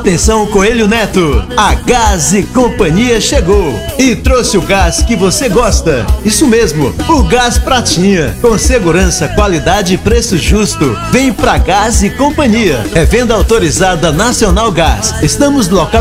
Atenção, Coelho Neto, a Gás e Companhia chegou e trouxe o gás que você gosta. Isso mesmo, o gás Pratinha, com segurança, qualidade e preço justo. Vem pra Gás e Companhia, é venda autorizada Nacional Gás. Estamos local